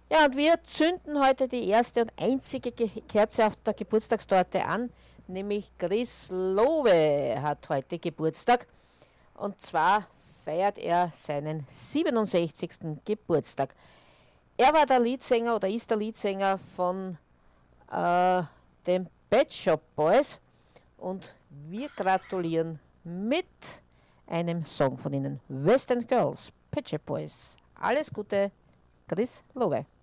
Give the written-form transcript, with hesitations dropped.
Ja, und wir zünden heute die erste und einzige Kerze auf der Geburtstagstorte an, nämlich Chris Lowe hat heute Geburtstag. Und zwar feiert er seinen 67. Geburtstag. Er war der Leadsänger oder ist der Leadsänger von den Pet Shop Boys und wir gratulieren mit einem Song von ihnen, Western Girls, Pet Shop Boys. Alles Gute, Chris Lowe.